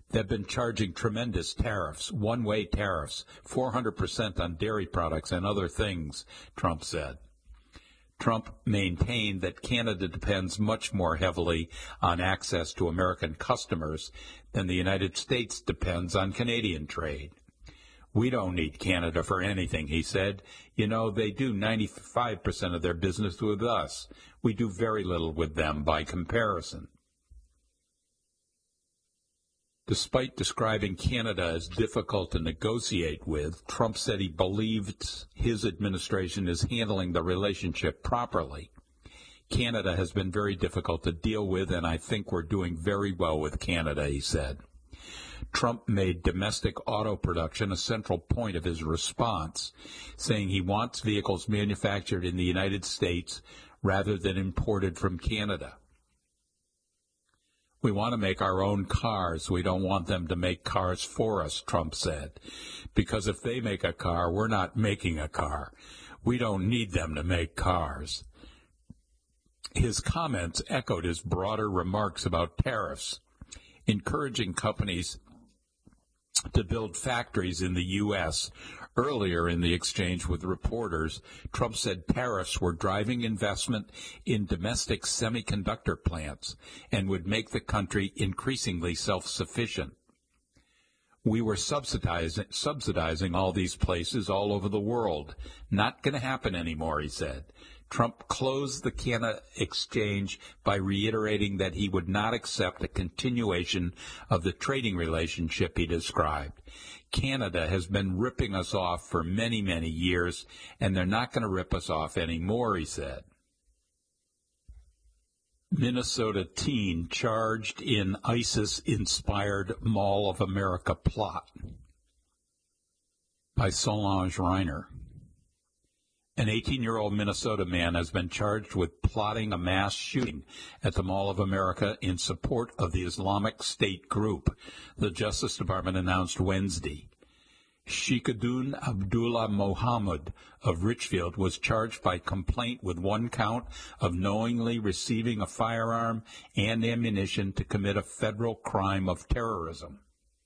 They've been charging tremendous tariffs, one-way tariffs, 400% on dairy products and other things, Trump said. Trump maintained that Canada depends much more heavily on access to American customers than the United States depends on Canadian trade. We don't need Canada for anything, he said. You know, they do 95% of their business with us. We do very little with them by comparison. Despite describing Canada as difficult to negotiate with, Trump said he believed his administration is handling the relationship properly. Canada has been very difficult to deal with, and I think we're doing very well with Canada, he said. Trump made domestic auto production a central point of his response, saying he wants vehicles manufactured in the United States rather than imported from Canada. We want to make our own cars. We don't want them to make cars for us, Trump said, because if they make a car, we're not making a car. We don't need them to make cars. His comments echoed his broader remarks about tariffs, encouraging companies to build factories in the U.S. Earlier in the exchange with reporters, Trump said tariffs were driving investment in domestic semiconductor plants and would make the country increasingly self-sufficient. We were subsidizing all these places all over the world. Not going to happen anymore, he said. Trump closed the Canada exchange by reiterating that he would not accept a continuation of the trading relationship he described. Canada has been ripping us off for many, many years, and they're not going to rip us off anymore, he said. Minnesota teen charged in ISIS-inspired Mall of America plot, by Solange Reiner. An 18-year-old Minnesota man has been charged with plotting a mass shooting at the Mall of America in support of the Islamic State group, the Justice Department announced Wednesday. Sheikhaddin Abdullah Mohammed of Richfield was charged by complaint with one count of knowingly receiving a firearm and ammunition to commit a federal crime of terrorism.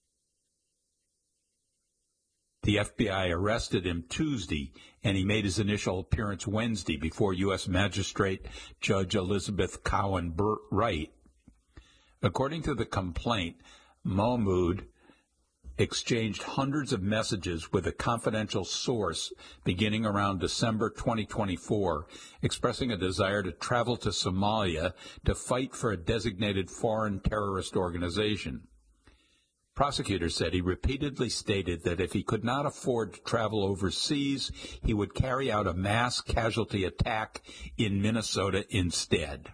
The FBI arrested him Tuesday, and he made his initial appearance Wednesday before U.S. Magistrate Judge Elizabeth Cowan Wright. According to the complaint, Mahmoud exchanged hundreds of messages with a confidential source beginning around December 2024, expressing a desire to travel to Somalia to fight for a designated foreign terrorist organization. Prosecutors said he repeatedly stated that if he could not afford to travel overseas, he would carry out a mass casualty attack in Minnesota instead.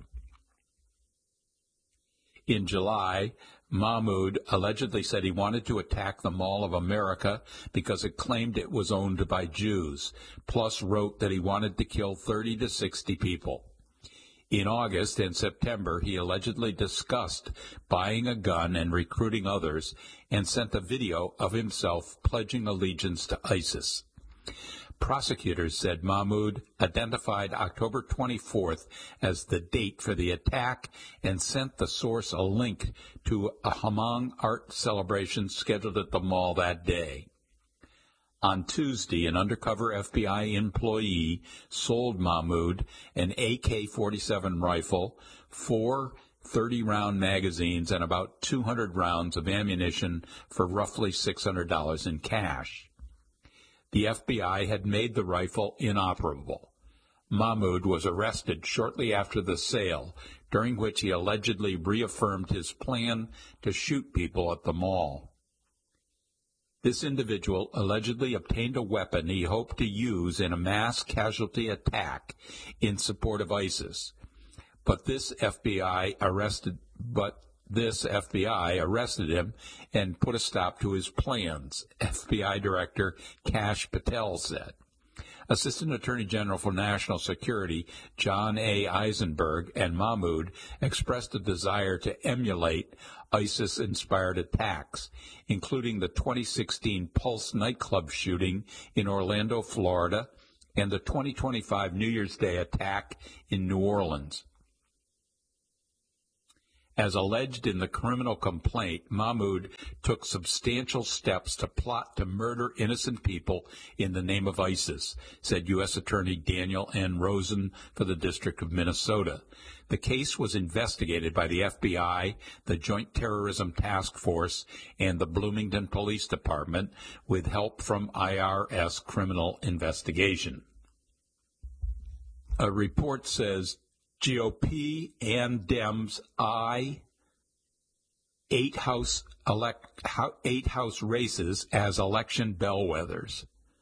In July, Mahmoud allegedly said he wanted to attack the Mall of America because it claimed it was owned by Jews, plus wrote that he wanted to kill 30 to 60 people. In August and September, he allegedly discussed buying a gun and recruiting others and sent a video of himself pledging allegiance to ISIS. Prosecutors said Mahmoud identified October 24th as the date for the attack and sent the source a link to a Hmong art celebration scheduled at the mall that day. On Tuesday, an undercover FBI employee sold Mahmoud an AK-47 rifle, 4 30-round magazines, and about 200 rounds of ammunition for roughly $600 in cash. The FBI had made the rifle inoperable. Mahmoud was arrested shortly after the sale, during which he allegedly reaffirmed his plan to shoot people at the mall. This individual allegedly obtained a weapon he hoped to use in a mass casualty attack in support of ISIS. But this FBI arrested him and put a stop to his plans, FBI Director Kash Patel said. Assistant Attorney General for National Security John A. Eisenberg and Mahmoud expressed a desire to emulate ISIS-inspired attacks, including the 2016 Pulse nightclub shooting in Orlando, Florida, and the 2025 New Year's Day attack in New Orleans. As alleged in the criminal complaint, Mahmoud took substantial steps to plot to murder innocent people in the name of ISIS, said U.S. Attorney Daniel N. Rosen for the District of Minnesota. The case was investigated by the FBI, the Joint Terrorism Task Force, and the Bloomington Police Department with help from IRS Criminal Investigation. A report says GOP and Dems eye eight House races as election bellwethers.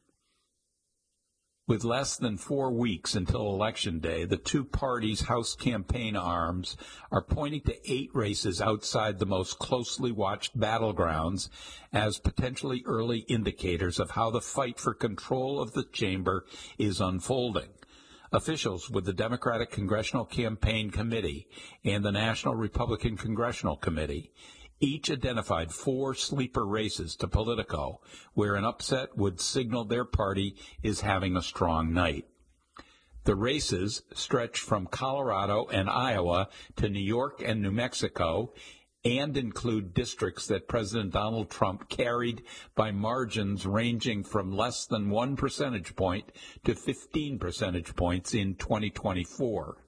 With less than 4 weeks until Election Day, the two parties' House campaign arms are pointing to 8 races outside the most closely watched battlegrounds as potentially early indicators of how the fight for control of the chamber is unfolding. Officials with the Democratic Congressional Campaign Committee and the National Republican Congressional Committee each identified 4 sleeper races to Politico, where an upset would signal their party is having a strong night. The races stretch from Colorado and Iowa to New York and New Mexico and include districts that President Donald Trump carried by margins ranging from less than 1 percentage point to 15 percentage points in 2024.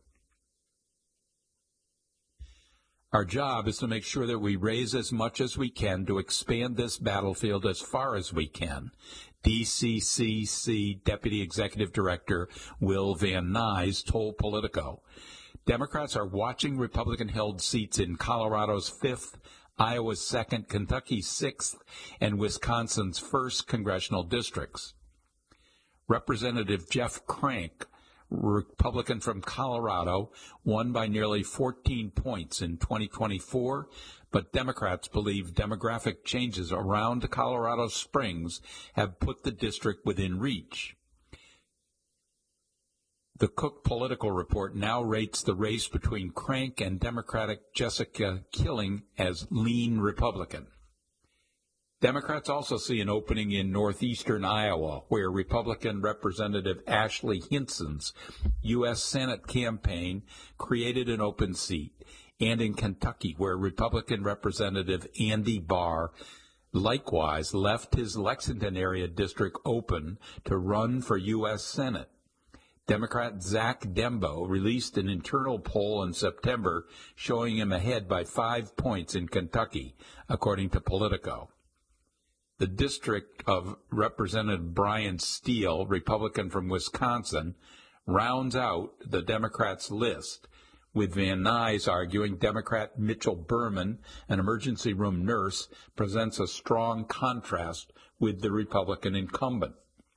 Our job is to make sure that we raise as much as we can to expand this battlefield as far as we can, DCCC Deputy Executive Director Will Van Nuys told Politico. Democrats are watching Republican-held seats in Colorado's 5th, Iowa's 2nd, Kentucky's 6th, and Wisconsin's 1st congressional districts. Representative Jeff Crank, Republican from Colorado, won by nearly 14 points in 2024, but Democrats believe demographic changes around Colorado Springs have put the district within reach. The Cook Political Report now rates the race between Crank and Democratic Jessica Killing as lean Republican. Democrats also see an opening in northeastern Iowa, where Republican Representative Ashley Hinson's U.S. Senate campaign created an open seat, and in Kentucky, where Republican Representative Andy Barr likewise left his Lexington area district open to run for U.S. Senate. Democrat Zach Dembo released an internal poll in September showing him ahead by 5 points in Kentucky, according to Politico. The district of Representative Brian Steele, Republican from Wisconsin, rounds out the Democrats' list, with Van Nuys arguing Democrat Mitchell Berman, an emergency room nurse, presents a strong contrast with the Republican incumbent.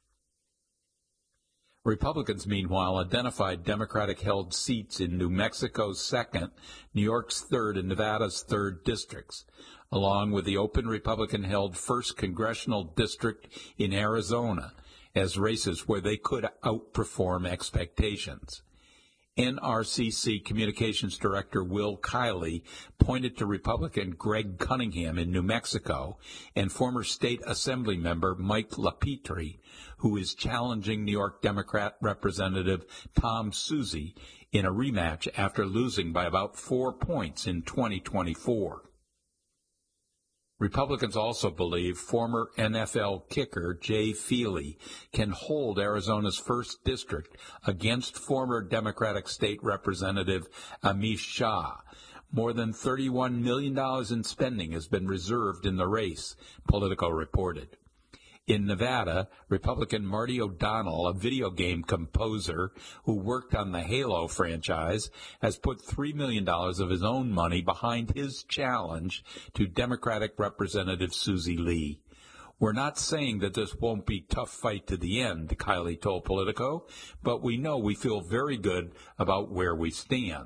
Republicans, meanwhile, identified Democratic-held seats in New Mexico's 2nd, New York's 3rd, and Nevada's 3rd districts, along with the open Republican-held 1st congressional district in Arizona, as races where they could outperform expectations. NRCC Communications Director Will Kiley pointed to Republican Greg Cunningham in New Mexico and former State Assembly member Mike LaPetrie, who is challenging New York Democrat Representative Tom Suozzi in a rematch after losing by about 4 points in 2024. Republicans also believe former NFL kicker Jay Feely can hold Arizona's 1st district against former Democratic State Representative Amish Shah. More than $31 million in spending has been reserved in the race, Politico reported. In Nevada, Republican Marty O'Donnell, a video game composer who worked on the Halo franchise, has put $3 million of his own money behind his challenge to Democratic Representative Susie Lee. We're not saying that this won't be a tough fight to the end, Kiley told Politico, but we know we feel very good about where we stand.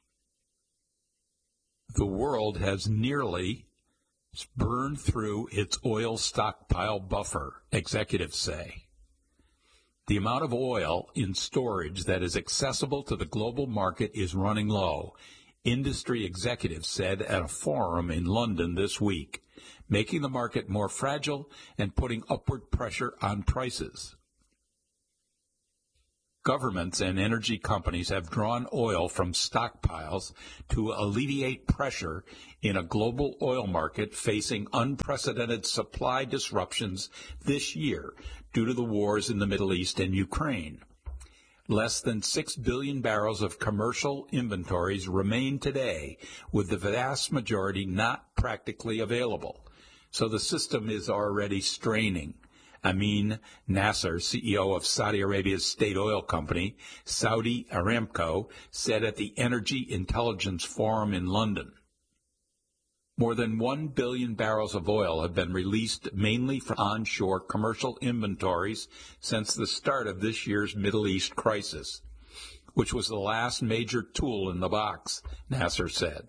The world has nearly burned through its oil stockpile buffer, executives say. The amount of oil in storage that is accessible to the global market is running low, industry executives said at a forum in London this week, making the market more fragile and putting upward pressure on prices. Governments and energy companies have drawn oil from stockpiles to alleviate pressure in a global oil market facing unprecedented supply disruptions this year due to the wars in the Middle East and Ukraine. Less than 6 billion barrels of commercial inventories remain today, with the vast majority not practically available. So the system is already straining. Amin Nasser, CEO of Saudi Arabia's state oil company, Saudi Aramco, said at the Energy Intelligence Forum in London. More than 1 billion barrels of oil have been released mainly from onshore commercial inventories since the start of this year's Middle East crisis, which was the last major tool in the box, Nasser said.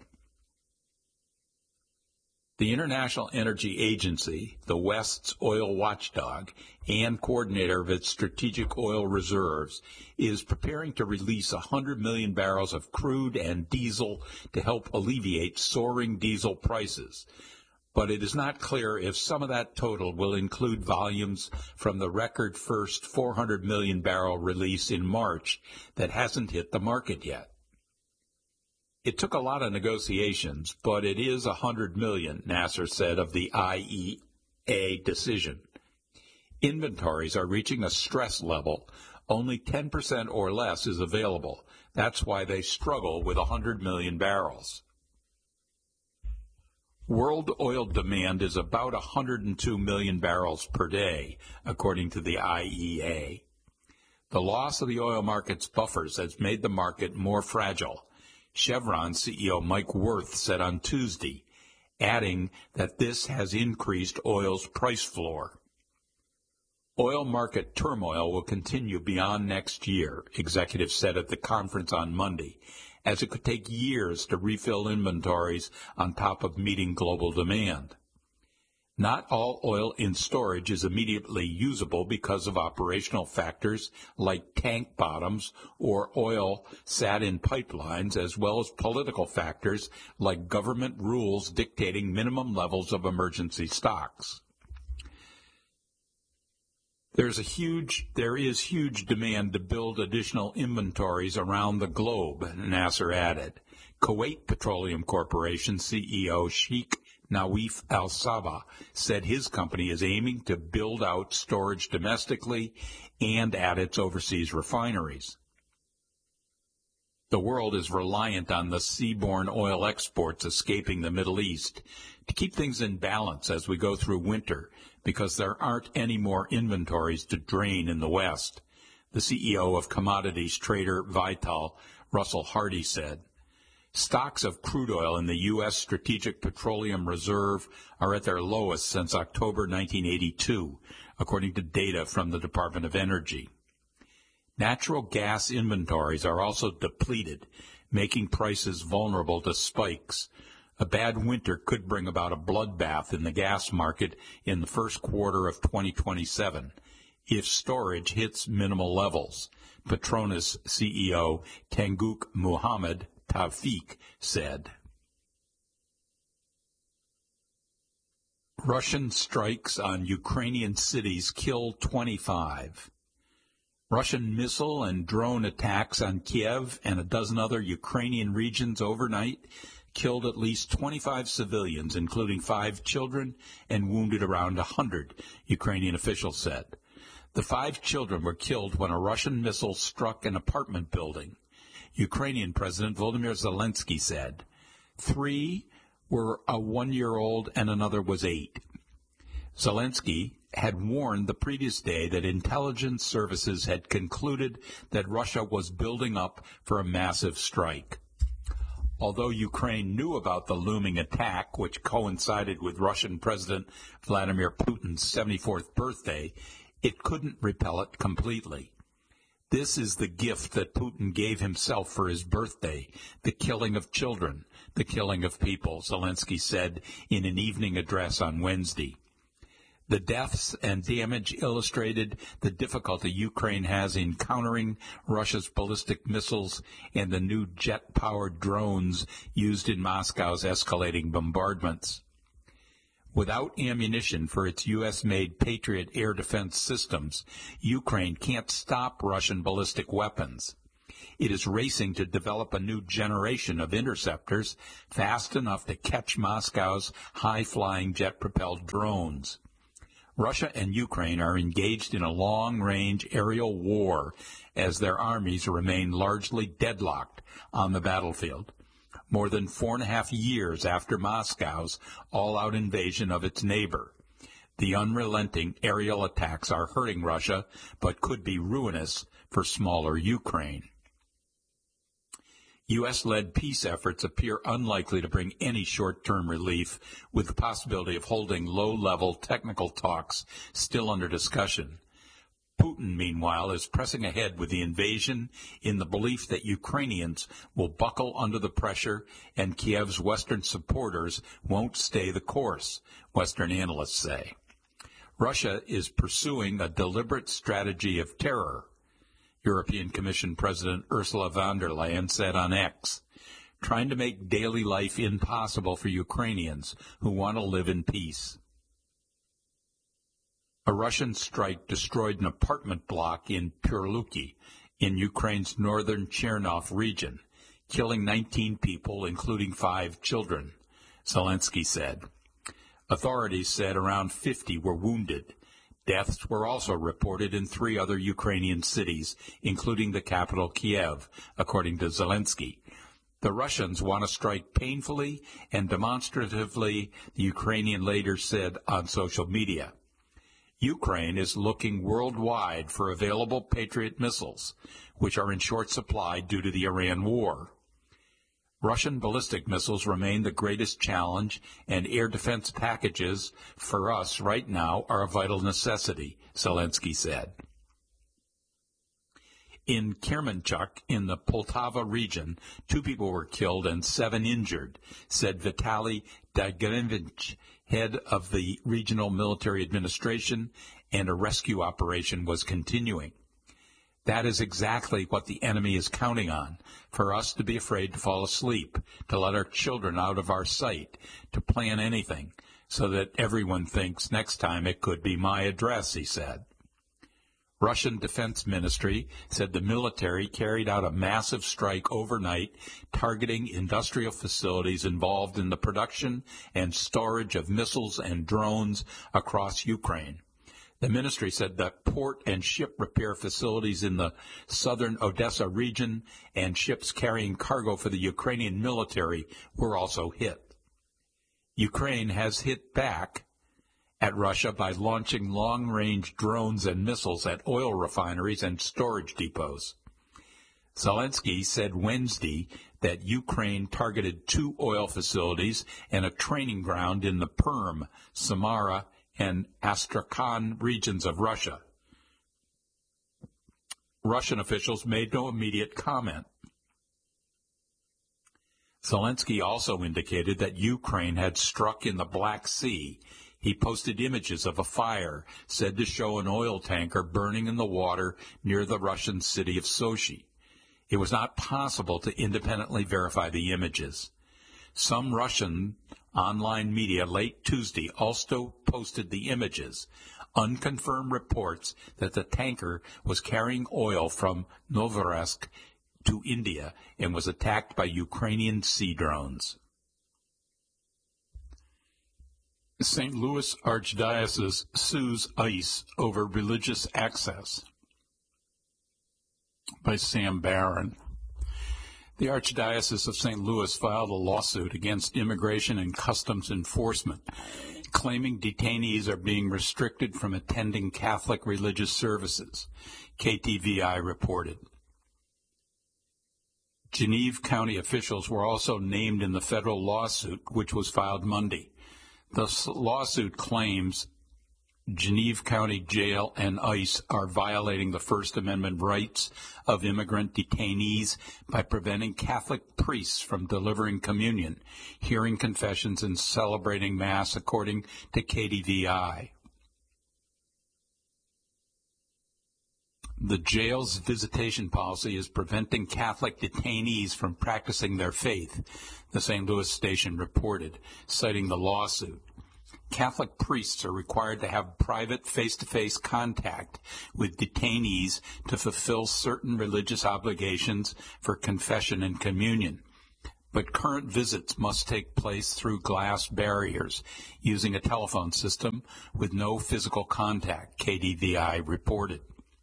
The International Energy Agency, the West's oil watchdog and coordinator of its strategic oil reserves, is preparing to release 100 million barrels of crude and diesel to help alleviate soaring diesel prices. But it is not clear if some of that total will include volumes from the record first 400 million barrel release in March that hasn't hit the market yet. It took a lot of negotiations, but it is 100 million, Nasser said of the IEA decision. Inventories are reaching a stress level. Only 10% or less is available. That's why they struggle with 100 million barrels. World oil demand is about 102 million barrels per day, according to the IEA. The loss of the oil market's buffers has made the market more fragile. Chevron CEO Mike Wirth said on Tuesday, adding that this has increased oil's price floor. Oil market turmoil will continue beyond next year, executives said at the conference on Monday, as it could take years to refill inventories on top of meeting global demand. Not all oil in storage is immediately usable because of operational factors like tank bottoms or oil sat in pipelines, as well as political factors like government rules dictating minimum levels of emergency stocks. There is huge demand to build additional inventories around the globe, Nasser added. Kuwait Petroleum Corporation CEO Sheikh Nawif Al-Sabah said his company is aiming to build out storage domestically and at its overseas refineries. The world is reliant on the seaborne oil exports escaping the Middle East to keep things in balance as we go through winter, because there aren't any more inventories to drain in the West, the CEO of commodities trader Vital, Russell Hardy, said. Stocks of crude oil in the U.S. Strategic Petroleum Reserve are at their lowest since October 1982, according to data from the Department of Energy. Natural gas inventories are also depleted, making prices vulnerable to spikes. A bad winter could bring about a bloodbath in the gas market in the first quarter of 2027 if storage hits minimal levels, Petronas CEO Tengku Muhammad Tawfiq said. Russian strikes on Ukrainian cities killed 25. Russian missile and drone attacks on Kiev and a dozen other Ukrainian regions overnight killed at least 25 civilians, including 5 children, and wounded around 100, Ukrainian officials said. The 5 children were killed when a Russian missile struck an apartment building. Ukrainian President Volodymyr Zelensky said. 3 were a 1-year-old and another was 8. Zelensky had warned the previous day that intelligence services had concluded that Russia was building up for a massive strike. Although Ukraine knew about the looming attack, which coincided with Russian President Vladimir Putin's 74th birthday, it couldn't repel it completely. This is the gift that Putin gave himself for his birthday, the killing of children, the killing of people, Zelensky said in an evening address on Wednesday. The deaths and damage illustrated the difficulty Ukraine has in countering Russia's ballistic missiles and the new jet-powered drones used in Moscow's escalating bombardments. Without ammunition for its U.S.-made Patriot air defense systems, Ukraine can't stop Russian ballistic weapons. It is racing to develop a new generation of interceptors fast enough to catch Moscow's high-flying jet-propelled drones. Russia and Ukraine are engaged in a long-range aerial war as their armies remain largely deadlocked on the battlefield. More than 4.5 years after Moscow's all-out invasion of its neighbor. The unrelenting aerial attacks are hurting Russia, but could be ruinous for smaller Ukraine. U.S.-led peace efforts appear unlikely to bring any short-term relief, with the possibility of holding low-level technical talks still under discussion. Putin, meanwhile, is pressing ahead with the invasion in the belief that Ukrainians will buckle under the pressure and Kiev's Western supporters won't stay the course, Western analysts say. Russia is pursuing a deliberate strategy of terror, European Commission President Ursula von der Leyen said on X, trying to make daily life impossible for Ukrainians who want to live in peace. A Russian strike destroyed an apartment block in Purluki, in Ukraine's northern Chernov region, killing 19 people, including 5 children, Zelensky said. Authorities said around 50 were wounded. Deaths were also reported in 3 other Ukrainian cities, including the capital Kiev, according to Zelensky. The Russians want to strike painfully and demonstratively, the Ukrainian leader said on social media. Ukraine is looking worldwide for available Patriot missiles, which are in short supply due to the Iran war. Russian ballistic missiles remain the greatest challenge, and air defense packages for us right now are a vital necessity, Zelensky said. In Kremenchuk, in the Poltava region, 2 people were killed and 7 injured, said Vitaly Dagrinevich, head of the regional military administration, and a rescue operation was continuing. That is exactly what the enemy is counting on, for us to be afraid to fall asleep, to let our children out of our sight, to plan anything, so that everyone thinks next time it could be my address, he said. Russian Defense Ministry said the military carried out a massive strike overnight targeting industrial facilities involved in the production and storage of missiles and drones across Ukraine. The ministry said that port and ship repair facilities in the southern Odessa region and ships carrying cargo for the Ukrainian military were also hit. Ukraine has hit back at Russia by launching long-range drones and missiles at oil refineries and storage depots. Zelensky said Wednesday that Ukraine targeted 2 oil facilities and a training ground in the Perm, Samara, and Astrakhan regions of Russia. Russian officials made no immediate comment. Zelensky also indicated that Ukraine had struck in the Black Sea. He posted images of a fire said to show an oil tanker burning in the water near the Russian city of Sochi. It was not possible to independently verify the images. Some Russian online media late Tuesday also posted the images, unconfirmed reports that the tanker was carrying oil from Novorossiysk to India and was attacked by Ukrainian sea drones. St. Louis Archdiocese sues ICE over religious access, by Sam Barron. The Archdiocese of St. Louis filed a lawsuit against Immigration and Customs Enforcement, claiming detainees are being restricted from attending Catholic religious services, KTVI reported. Geneva County officials were also named in the federal lawsuit, which was filed Monday. The lawsuit claims Geneva County Jail and ICE are violating the First Amendment rights of immigrant detainees by preventing Catholic priests from delivering communion, hearing confessions, and celebrating Mass, according to KTVI. The jail's visitation policy is preventing Catholic detainees from practicing their faith, the St. Louis station reported, citing the lawsuit. Catholic priests are required to have private face-to-face contact with detainees to fulfill certain religious obligations for confession and communion. But current visits must take place through glass barriers using a telephone system with no physical contact, KDVI reported.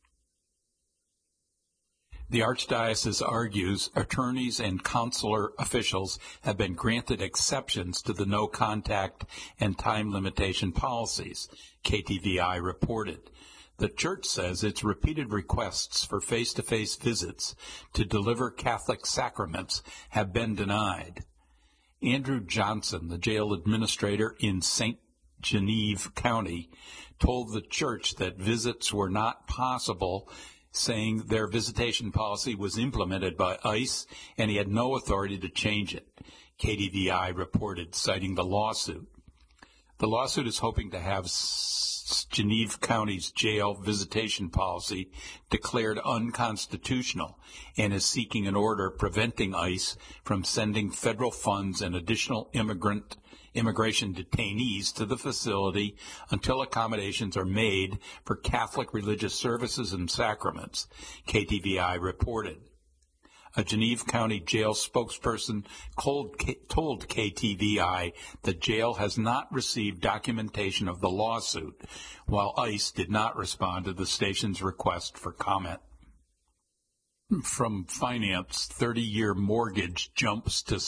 The Archdiocese argues attorneys and consular officials have been granted exceptions to the no-contact and time limitation policies, KTVI reported. The Church says its repeated requests for face-to-face visits to deliver Catholic sacraments have been denied. Andrew Johnson, the jail administrator in St. Genevieve County, told the Church that visits were not possible, saying their visitation policy was implemented by ICE and he had no authority to change it, KDVI reported, citing the lawsuit. The lawsuit is hoping to have Genevieve County's jail visitation policy declared unconstitutional and is seeking an order preventing ICE from sending federal funds and additional immigration detainees to the facility until accommodations are made for Catholic religious services and sacraments, KTVI reported. A Genevieve County jail spokesperson told KTVI the jail has not received documentation of the lawsuit, while ICE did not respond to the station's request for comment. From finance, 30-year mortgage jumps to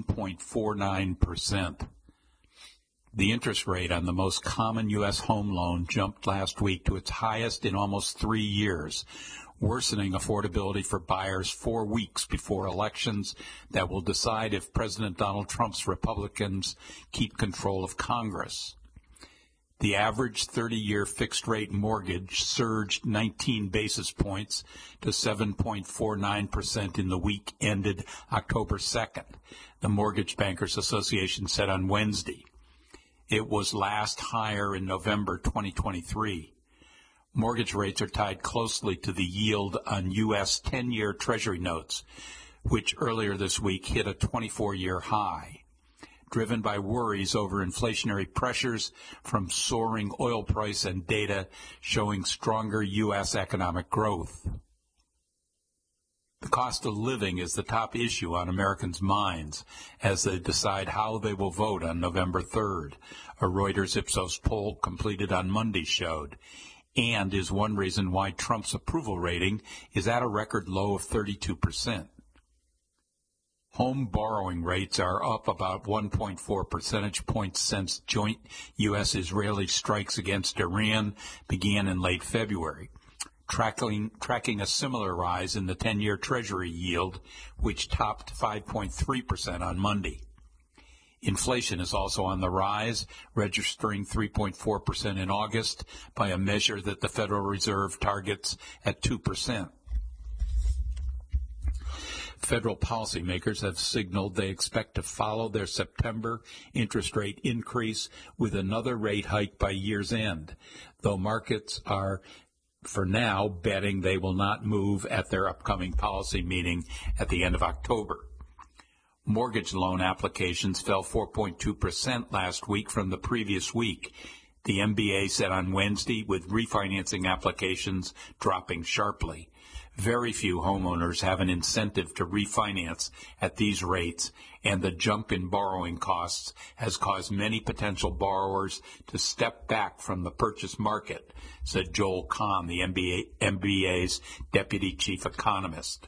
7.49%. The interest rate on the most common U.S. home loan jumped last week to its highest in almost 3 years, worsening affordability for buyers 4 weeks before elections that will decide if President Donald Trump's Republicans keep control of Congress. The average 30-year fixed-rate mortgage surged 19 basis points to 7.49% in the week ended October 2nd, the Mortgage Bankers Association said on Wednesday. It was last higher in November 2023. Mortgage rates are tied closely to the yield on U.S. 10-year Treasury notes, which earlier this week hit a 24-year high, driven by worries over inflationary pressures from soaring oil price and data showing stronger U.S. economic growth. The cost of living is the top issue on Americans' minds as they decide how they will vote on November 3rd, a Reuters Ipsos poll completed on Monday showed, and is one reason why Trump's approval rating is at a record low of 32%. Home borrowing rates are up about 1.4 percentage points since joint U.S.-Israeli strikes against Iran began in late February, tracking a similar rise in the 10-year Treasury yield, which topped 5.3% on Monday. Inflation is also on the rise, registering 3.4% in August by a measure that the Federal Reserve targets at 2%. Federal policymakers have signaled they expect to follow their September interest rate increase with another rate hike by year's end, though markets are, for now, betting they will not move at their upcoming policy meeting at the end of October. Mortgage loan applications fell 4.2% last week from the previous week, the MBA said on Wednesday, with refinancing applications dropping sharply. Very few homeowners have an incentive to refinance at these rates, and the jump in borrowing costs has caused many potential borrowers to step back from the purchase market, said Joel Kahn, the MBA's deputy chief economist.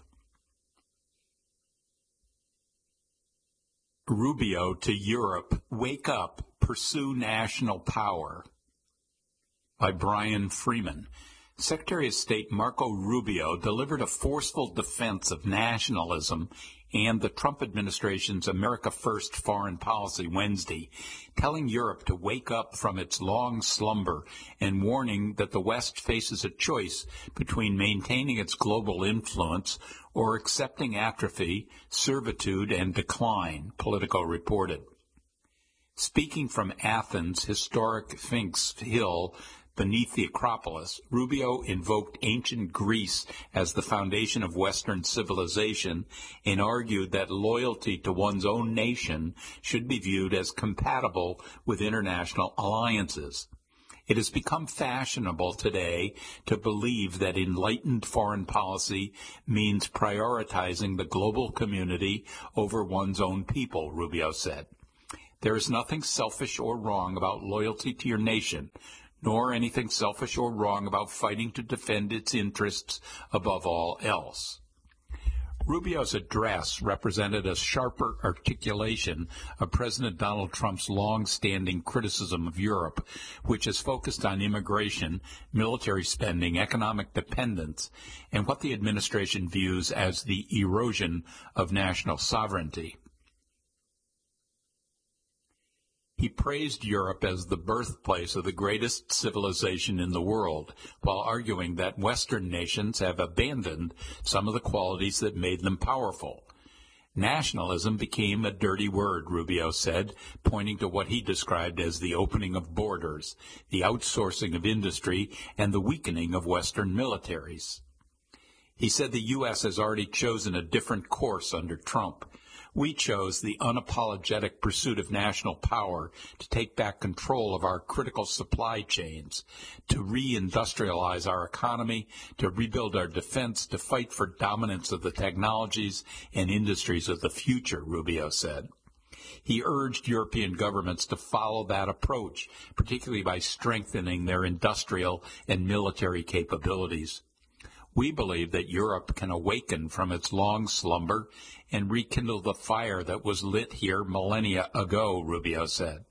Rubio to Europe, Wake Up, Pursue National Power, by Brian Freeman. Secretary of State Marco Rubio delivered a forceful defense of nationalism and the Trump administration's America First foreign policy Wednesday, telling Europe to wake up from its long slumber and warning that the West faces a choice between maintaining its global influence or accepting atrophy, servitude, and decline, Politico reported. Speaking from Athens' historic Sphinx Hill, beneath the Acropolis, Rubio invoked ancient Greece as the foundation of Western civilization and argued that loyalty to one's own nation should be viewed as compatible with international alliances. It has become fashionable today to believe that enlightened foreign policy means prioritizing the global community over one's own people, Rubio said. There is nothing selfish or wrong about loyalty to your nation, nor anything selfish or wrong about fighting to defend its interests above all else. Rubio's address represented a sharper articulation of President Donald Trump's long-standing criticism of Europe, which is focused on immigration, military spending, economic dependence, and what the administration views as the erosion of national sovereignty. He praised Europe as the birthplace of the greatest civilization in the world, while arguing that Western nations have abandoned some of the qualities that made them powerful. Nationalism became a dirty word, Rubio said, pointing to what he described as the opening of borders, the outsourcing of industry, and the weakening of Western militaries. He said the U.S. has already chosen a different course under Trump. We chose the unapologetic pursuit of national power to take back control of our critical supply chains, to reindustrialize our economy, to rebuild our defense, to fight for dominance of the technologies and industries of the future, Rubio said. He urged European governments to follow that approach, particularly by strengthening their industrial and military capabilities. We believe that Europe can awaken from its long slumber and rekindle the fire that was lit here millennia ago, Rubio said.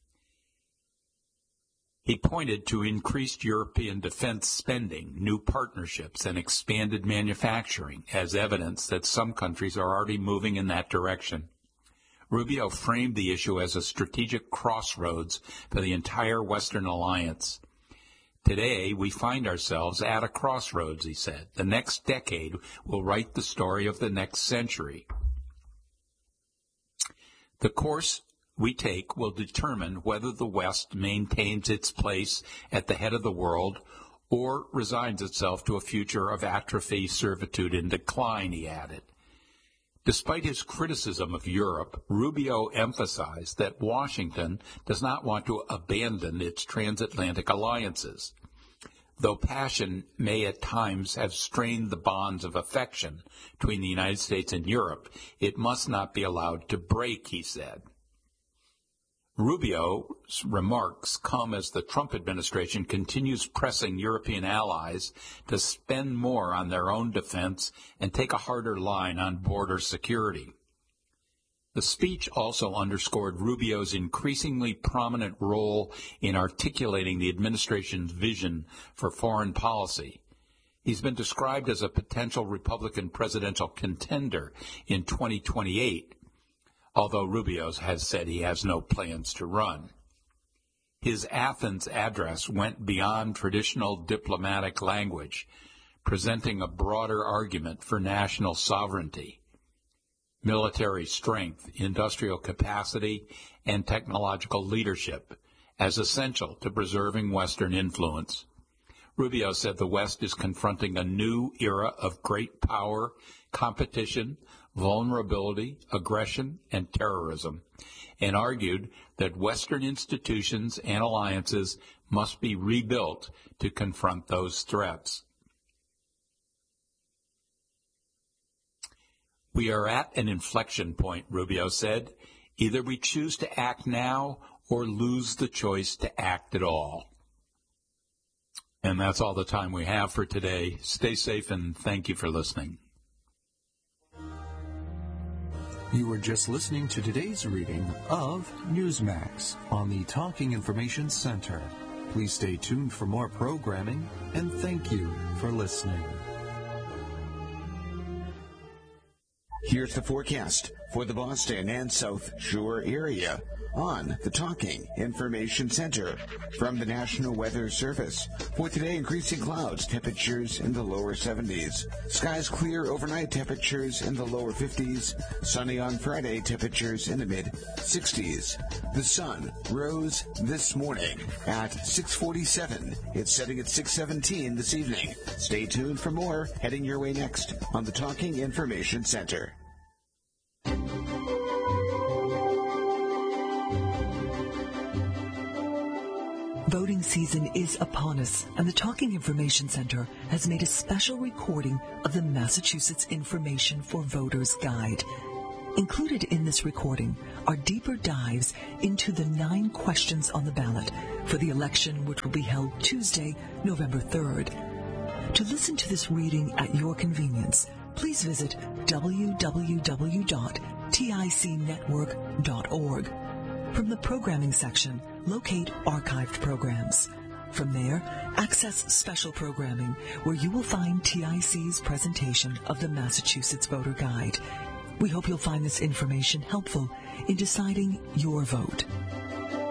He pointed to increased European defense spending, new partnerships, and expanded manufacturing as evidence that some countries are already moving in that direction. Rubio framed the issue as a strategic crossroads for the entire Western alliance. Today, we find ourselves at a crossroads, he said. The next decade will write the story of the next century. The course we take will determine whether the West maintains its place at the head of the world or resigns itself to a future of atrophy, servitude, and decline, he added. Despite his criticism of Europe, Rubio emphasized that Washington does not want to abandon its transatlantic alliances. Though passion may at times have strained the bonds of affection between the United States and Europe, it must not be allowed to break, he said. Rubio's remarks come as the Trump administration continues pressing European allies to spend more on their own defense and take a harder line on border security. The speech also underscored Rubio's increasingly prominent role in articulating the administration's vision for foreign policy. He's been described as a potential Republican presidential contender in 2028, although Rubio has said he has no plans to run. His Athens address went beyond traditional diplomatic language, presenting a broader argument for national sovereignty, military strength, industrial capacity, and technological leadership as essential to preserving Western influence. Rubio said the West is confronting a new era of great power, competition, vulnerability, aggression, and terrorism, and argued that Western institutions and alliances must be rebuilt to confront those threats. We are at an inflection point, Rubio said. Either we choose to act now or lose the choice to act at all. And that's all the time we have for today. Stay safe and thank you for listening. You were just listening to today's reading of Newsmax on the Talking Information Center. Please stay tuned for more programming, and thank you for listening. Here's the forecast for the Boston and South Shore area on the Talking Information Center. From the National Weather Service, for today, increasing clouds, temperatures in the lower 70s. Skies clear overnight, temperatures in the lower 50s. Sunny on Friday, temperatures in the mid-60s. The sun rose this morning at 6:47. It's setting at 6:17 this evening. Stay tuned for more, heading your way next on the Talking Information Center. Voting season is upon us, and the Talking Information Center has made a special recording of the Massachusetts Information for Voters Guide. Included in this recording are deeper dives into the 9 questions on the ballot for the election, which will be held Tuesday, November 3rd. To listen to this reading at your convenience, please visit www.ticnetwork.org. From the programming section, locate archived programs. From there, access special programming, where you will find TIC's presentation of the Massachusetts Voter Guide. We hope you'll find this information helpful in deciding your vote.